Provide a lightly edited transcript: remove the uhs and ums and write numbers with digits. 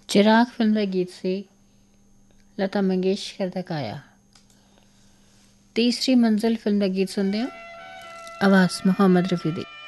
चिराग film का गीत से लता मंगेशकर का गाया। तीसरी मंजिल फिल्म का गीत सुनते हो, आवाज़ मोहम्मद रफ़ी दी।